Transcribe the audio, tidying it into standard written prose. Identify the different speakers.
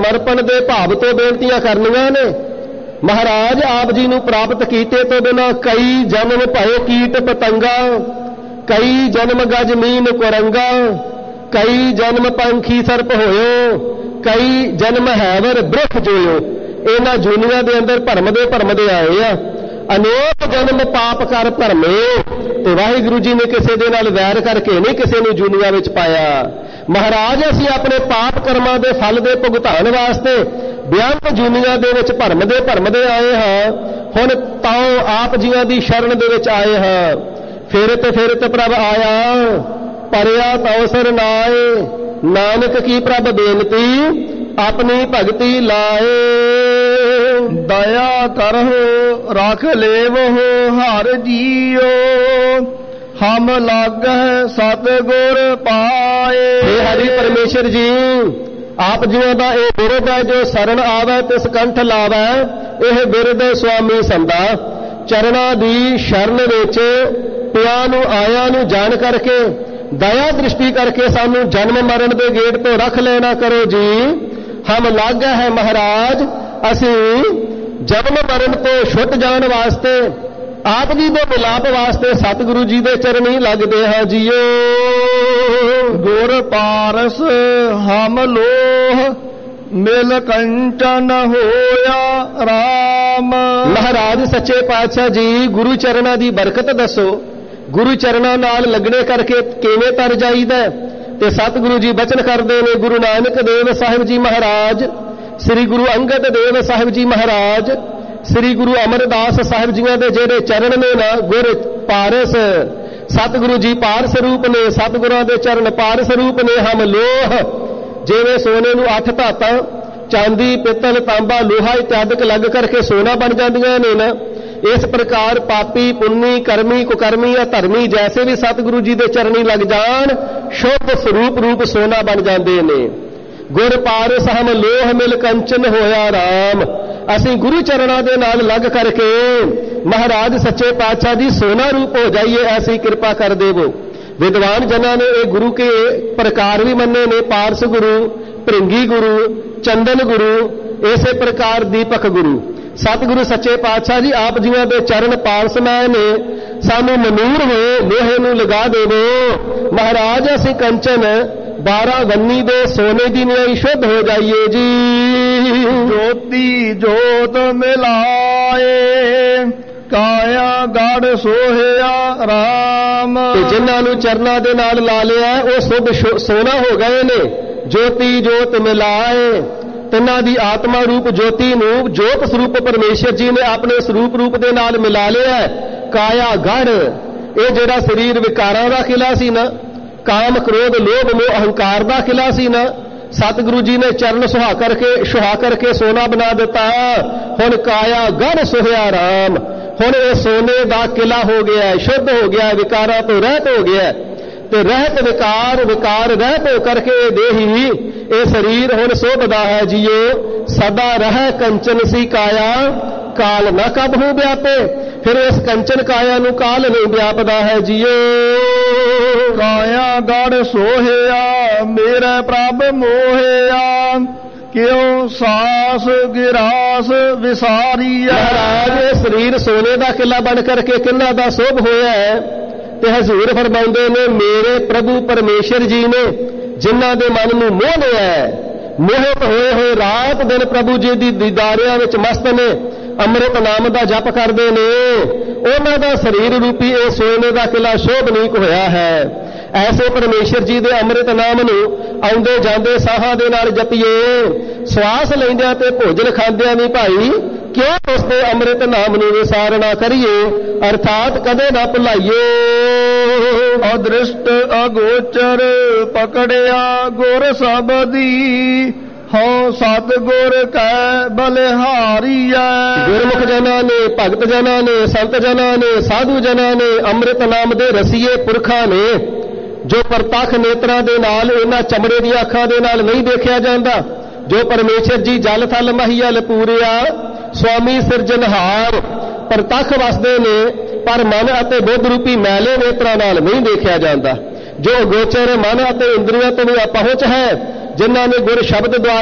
Speaker 1: ਸਮਰਪਣ ਦੇ ਭਾਵ ਤੋਂ ਬੇਨਤੀਆਂ ਕਰਨੀਆਂ ਨੇ। ਮਹਾਰਾਜ ਆਪ ਜੀ ਨੂੰ ਪ੍ਰਾਪਤ ਕੀਤੇ ਤੋਂ ਬਿਨਾਂ ਕਈ ਜਨਮ ਭਏ ਕੀਟ ਪਤੰਗਾ, ਕਈ ਜਨਮ ਗਜ ਮੀਨ ਕੁਰੰਗਾ, ਕਈ ਜਨਮ ਪੰਖੀ ਸਰਪ ਹੋਇਓ, ਕਈ ਜਨਮ ਹੈਵਰ ਬ੍ਰਿਖ ਜੋਇਓ। ਇਹਨਾਂ ਜੂਨੀਆਂ ਦੇ ਅੰਦਰ ਭਰਮਦੇ ਆਏ ਆ। ਅਨੇਕ ਜਨਮ ਪਾਪ ਕਰ ਭਰਮੇ, ਤੇ ਵਾਹਿਗੁਰੂ ਜੀ ਨੇ ਕਿਸੇ ਦੇ ਨਾਲ ਵੈਰ ਕਰਕੇ ਨਹੀਂ ਕਿਸੇ ਨੂੰ ਜੂਨੀਆਂ ਵਿੱਚ ਪਾਇਆ। ਮਹਾਰਾਜ ਅਸੀਂ ਆਪਣੇ ਪਾਪ ਕਰਮਾਂ ਦੇ ਫਲ ਦੇ ਭੁਗਤਾਨ ਵਾਸਤੇ ਬਿਆੰਤ ਜੂਨੀਆਂ ਦੇ ਵਿੱਚ ਭਰਮਦੇ ਆਏ ਹਾਂ। ਹੁਣ ਤਾਉ ਆਪ ਜੀਆਂ ਦੀ ਸ਼ਰਨ ਦੇ ਵਿੱਚ ਆਏ ਹਾਂ। ਫਿਰਤ ਪ੍ਰਭ ਆਇਆ, ਪਰਿਆ ਤਉ ਸਰਨਾਏ, ਨਾਨਕ ਕੀ ਪ੍ਰਭ ਬੇਨਤੀ ਆਪਣੀ ਭਗਤੀ ਲਾਏ।
Speaker 2: ਦਇਆ ਕਰਹੁ ਰਖ ਲੇਵਹੁ ਹਰ ਜੀਓ, ਹਮ ਲਾਗਹਿ ਸਤਿਗੁਰ ਪਾਏ।
Speaker 1: हे हरि परमेश्वर जी, आप जियों ਦਾ ਇਹ ਬਿਰਦ ਹੈ ਜੋ ਸ਼ਰਨ ਆਵੈ ਤਿਸ ਕੰਠ ਲਾਵੈ। ਇਹ ਬਿਰਦ ਸੁਆਮੀ ਸੰਦਾ ਚਰਨਾਂ ਦੀ ਸ਼ਰਨ ਵਿੱਚ ਪਿਆਂ ਨੂੰ ਆਇਆਂ ਨੂੰ ਜਾਣ ਕਰਕੇ ਦਇਆ ਦ੍ਰਿਸ਼ਟੀ ਕਰਕੇ ਸਾਨੂੰ ਜਨਮ ਮਰਨ ਦੇ ਗੇਟ ਤੋਂ ਰੱਖ ਲੈਣਾ ਕਰੋ ਜੀ। ਹਮ ਲਾਗਾ ਹੈ ਮਹਾਰਾਜ, ਅਸੀਂ ਜਨਮ ਮਰਨ ਤੋਂ ਛੁੱਟ ਜਾਣ ਵਾਸਤੇ ਆਪ ਜੀ ਦੇ ਮਿਲਾਪ ਵਾਸਤੇ ਸਤਿਗੁਰੂ ਜੀ ਦੇ ਚਰਨੀ ਲੱਗਦੇ ਹਾਂ ਜੀਓ।
Speaker 2: ਗੁਰ ਪਾਰਸ ਹਮ ਲੋਹ ਮਿਲ ਕੰਚਨ ਹੋਇਆ ਰਾਮ।
Speaker 1: ਮਹਾਰਾਜ ਸੱਚੇ ਪਾਤਸ਼ਾਹ ਜੀ ਗੁਰੂ ਚਰਨਾਂ ਦੀ ਬਰਕਤ ਦੱਸੋ। ਗੁਰੂ ਚਰਨਾਂ ਨਾਲ ਲੱਗਣੇ ਕਰਕੇ ਕਿਵੇਂ ਤਰ ਜਾਈਦਾ? ਤੇ ਸਤਿਗੁਰੂ ਜੀ ਬਚਨ ਕਰਦੇ ਨੇ। ਗੁਰੂ ਨਾਨਕ ਦੇਵ ਸਾਹਿਬ ਜੀ ਮਹਾਰਾਜ, ਸ੍ਰੀ ਗੁਰੂ ਅੰਗਦ ਦੇਵ ਸਾਹਿਬ ਜੀ ਮਹਾਰਾਜ, ਸ੍ਰੀ ਗੁਰੂ ਅਮਰਦਾਸ ਸਾਹਿਬ ਜੀਆਂ ਦੇ ਜਿਹੜੇ ਚਰਨ ਨੇ ਨਾ, ਗੁਰ ਪਾਰਸ, ਸਤਿਗੁਰੂ ਜੀ ਪਾਰਸ ਰੂਪ ਨੇ। ਸਤਿਗੁਰਾਂ ਦੇ ਚਰਨ ਪਾਰਸ ਰੂਪ ਨੇ। ਹਮ ਲੋਹ, ਜਿਵੇਂ ਸੋਨੇ ਨੂੰ 8 ਧਾਤਾਂ ਚਾਂਦੀ ਪਿੱਤਲ ਤਾਂਬਾ ਲੋਹਾ ਇਤਿਆਦਿਕ ਲੱਗ ਕਰਕੇ ਸੋਨਾ ਬਣ ਜਾਂਦੀਆਂ ਨੇ ਨਾ, ਇਸ ਪ੍ਰਕਾਰ ਪਾਪੀ ਪੁੰਨੀ ਕਰਮੀ ਕੁਕਰਮੀ ਜਾਂ ਧਰਮੀ ਜੈਸੇ ਵੀ ਸਤਿਗੁਰੂ ਜੀ ਦੇ ਚਰਨੀ ਲੱਗ ਜਾਣ ਸ਼ੁੱਧ ਸਰੂਪ ਰੂਪ ਸੋਨਾ ਬਣ ਜਾਂਦੇ ਨੇ। ਗੁਰ ਪਾਰਸ ਹਮ ਲੋਹ ਮਿਲ ਕੰਚਨ ਹੋਇਆ ਰਾਮ। ਅਸੀਂ ਗੁਰੂ ਚਰਨਾਂ ਦੇ ਨਾਲ ਲੱਗ ਕਰਕੇ ਮਹਾਰਾਜ ਸੱਚੇ ਪਾਤਸ਼ਾਹ ਜੀ ਸੋਨਾ ਰੂਪ ਹੋ ਜਾਈਏ, ਐਸੀ ਕਿਰਪਾ ਕਰ ਦੇਵੋ। ਵਿਦਵਾਨ ਜਨਾਂ ਨੇ ਇਹ ਗੁਰੂ ਕੇ ਪ੍ਰਕਾਰ ਵੀ ਮੰਨੇ ਨੇ। ਪਾਰਸ ਗੁਰੂ, ਭ੍ਰਿੰਗੀ ਗੁਰੂ, ਚੰਦਨ ਗੁਰੂ, ਇਸੇ ਪ੍ਰਕਾਰ ਦੀਪਕ ਗੁਰੂ। ਸਤਿਗੁਰੂ ਸੱਚੇ ਪਾਤਸ਼ਾਹ ਜੀ ਆਪ ਜੀਆਂ ਦੇ ਚਰਨ ਪਾਰਸਮੈ ਨੇ। ਸਾਨੂੰ ਮਨੂਰ ਹੋਏ ਲੋਹੇ ਨੂੰ ਲਗਾ ਦੇਵੋ। ਮਹਾਰਾਜ ਅਸੀਂ ਕੰਚਨ 12 ਵੰਨੀ ਦੇ ਸੋਨੇ ਦੀ ਨਿਆਈ ਸ਼ੁੱਧ ਹੋ ਜਾਈਏ ਜੀ।
Speaker 2: ਜੋਤੀ ਜੋਤ ਮਿਲਾਏ, ਕਾਇਆ ਗੜ ਸੋਹਿਆ ਰਾਮ।
Speaker 1: ਤੇ ਜਿਨ੍ਹਾਂ ਨੂੰ ਚਰਨਾਂ ਦੇ ਨਾਲ ਲਾ ਲਿਆ ਉਹ ਸ਼ੁੱਧ ਸੋਨਾ ਹੋ ਗਏ ਨੇ। ਜੋਤੀ ਜੋਤ ਮਿਲਾਏ, ਤਿੰਨਾਂ ਦੀ ਆਤਮਾ ਰੂਪ ਜੋਤੀ ਨੂੰ ਜੋਤ ਸਰੂਪ ਪਰਮੇਸ਼ਰ ਜੀ ਨੇ ਆਪਣੇ ਸਰੂਪ ਰੂਪ ਦੇ ਨਾਲ ਮਿਲਾ ਲਿਆ। ਕਾਇਆ ਗੜ, ਇਹ ਜਿਹੜਾ ਸਰੀਰ ਵਿਕਾਰਾਂ ਦਾ ਕਿਲਾ ਸੀ ਨਾ, ਕਾਮ ਕ੍ਰੋਧ ਲੋਭ ਮੋਹ ਅਹੰਕਾਰ ਦਾ ਕਿਲਾ ਸੀ ਨਾ, ਸਤਿਗੁਰੂ ਜੀ ਨੇ ਚਰਨ ਸੁਹਾ ਕਰਕੇ ਸੋਨਾ ਬਣਾ ਦਿੱਤਾ। ਹੁਣ ਕਾਇਆ ਗੜ ਸੋਹਿਆ ਰਾਮ। ਹੁਣ ਇਹ ਸੋਨੇ ਦਾ ਕਿਲਾ ਹੋ ਗਿਆ, ਸ਼ੁੱਧ ਹੋ ਗਿਆ, ਵਿਕਾਰਾਂ ਤੋਂ ਰਹਿਤ ਹੋ ਗਿਆ। ਤੇ ਰਹਿਤ ਵਿਕਾਰ ਰਹਿਤ ਹੋ ਕਰਕੇ ਇਹ ਦੇਹੀ, ਇਹ ਸਰੀਰ ਹੁਣ ਸੋਭਦਾ ਹੈ ਜੀਓ। ਸਦਾ ਰਹਿ ਕੰਚਨ ਸੀ ਕਾਇਆ, ਕਾਲ ਨਾ ਕਬਹੂ ਵਿਆਪੇ। ਫਿਰ ਇਸ ਕੰਚਨ ਕਾਇਆ ਨੂੰ ਕਾਲ ਨਹੀਂ ਵਿਆਪਦਾ ਹੈ ਜੀਓ।
Speaker 2: ਕਾਇਆ ਗੜ ਸੋਹਿਆ ਮੇਰੇ ਪ੍ਰਭ ਮੋਹਿਆ, ਕਿਉ ਸਾਸ ਗਿਰਾਸ ਵਿਸਾਰੀਆ।
Speaker 1: ਮਹਾਰਾਜ ਇਹ ਸਰੀਰ ਸੋਨੇ ਦਾ ਕਿਲਾ ਬਣ ਕਰਕੇ ਕਿੰਨਾ ਦਾ ਸੋਭ ਹੋਇਆ ਹੈ। ਤੇ ਹਜ਼ੂਰ ਫਰਮਾਉਂਦੇ ਨੇ ਮੇਰੇ ਪ੍ਰਭੂ ਪਰਮੇਸ਼ਰ ਜੀ ਨੇ ਜਿਨ੍ਹਾਂ ਦੇ ਮਨ ਨੂੰ ਮੋਹ ਲਿਆ, ਮੋਹਿਤ ਹੋਏ ਰਾਤ ਦਿਨ ਪ੍ਰਭੂ ਜੀ ਦੀ ਦੀਦਾਰਿਆਂ ਵਿੱਚ ਮਸਤ ਨੇ, ਅੰਮ੍ਰਿਤ ਨਾਮ ਦਾ ਜਪ ਕਰਦੇ ਨੇ, ਉਹਨਾਂ ਦਾ ਸਰੀਰ ਰੂਪੀ ਇਹ ਸੋਨੇ ਦਾ ਕਿਲਾ ਸ਼ੋਭਨੀਕ ਹੋਇਆ ਹੈ। ਐਸੇ ਪਰਮੇਸ਼ਰ ਜੀ ਦੇ ਅੰਮ੍ਰਿਤ ਨਾਮ ਨੂੰ ਆਉਂਦੇ ਜਾਂਦੇ ਸਾਹਾਂ ਦੇ ਨਾਲ ਜਪੀਏ। ਸਵਾਸ ਲੈਂਦਿਆਂ ਤੇ ਭੋਜਨ ਖਾਂਦਿਆਂ ਵੀ ਭਾਈ ਕਿਉਂ ਉਸਦੇ ਅੰਮ੍ਰਿਤ ਨਾਮ ਨੂੰ ਵਿਸਾਰਣਾ ਕਰੀਏ, ਅਰਥਾਤ ਕਦੇ ਨਾ ਭੁਲਾਈਏ।
Speaker 2: ਅਦ੍ਰਿਸ਼ਟ ਅਗੋਚਰ ਪਕੜਿਆ ਗੁਰ ਸਬਦੀ, ਹਉ ਸਤਿਗੁਰ ਕੈ ਬਲਿਹਾਰੀਐ।
Speaker 1: ਗੁਰਮੁਖ ਜਨਾਂ ਨੇ, ਭਗਤ ਜਨਾਂ ਨੇ, ਸੰਤ ਜਨਾਂ ਨੇ, ਸਾਧੂ ਜਨਾਂ ਨੇ, ਅੰਮ੍ਰਿਤ ਨਾਮ ਦੇ ਰਸੀਏ ਪੁਰਖਾਂ ਨੇ, ਜੋ ਪ੍ਰਤੱਖ ਨੇਤਰਾਂ ਦੇ ਨਾਲ, ਇਹਨਾਂ ਚਮੜੇ ਦੀਆਂ ਅੱਖਾਂ ਦੇ ਨਾਲ ਨਹੀਂ ਦੇਖਿਆ ਜਾਂਦਾ, ਜੋ ਪਰਮੇਸ਼ਰ ਜੀ ਜਲ ਥਲ ਮਹੀਅਲ ਪੂਰਿਆ ਸੁਆਮੀ ਸਿਰਜਨਹਾਰ ਪ੍ਰਤੱਖ ਵਸਦੇ ਨੇ, ਪਰ ਮਨ ਅਤੇ ਬੁੱਧ ਰੂਪੀ ਮੈਲੇ ਨੇਤਰਾਂ ਨਾਲ ਨਹੀਂ ਦੇਖਿਆ ਜਾਂਦਾ। ਜੋ ਅਗੋਚਰ ਮਨ ਅਤੇ ਇੰਦਰੀਆਂ ਤੋਂ ਵੀ ਅਪਹੁੰਚ ਹੈ, ਜਿਨ੍ਹਾਂ ਨੇ ਗੁਰ ਸ਼ਬਦ ਦੁਆਰਾ